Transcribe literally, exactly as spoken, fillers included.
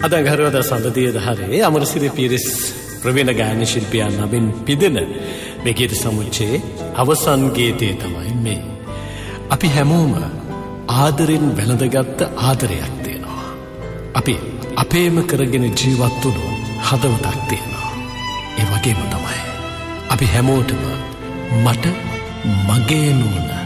අද ගරුවද සඳදිය දහරේ අමරසිරි පිරිස් ප්‍රවීණ ගායන ශිල්පියා නමින් පිදෙන මේ ගීත සමුච්චයේ අවසන් ගීතය තමයි මේ. අපි හැමෝම ආදරෙන් වැළඳගත්ත ආදරයක් තියෙනවා. අපි අපේම කරගෙන ජීවත් වුණු හදවතක් තියෙනවා. ඒ වගේම තමයි අපි හැමෝටම මට මගේ නෝන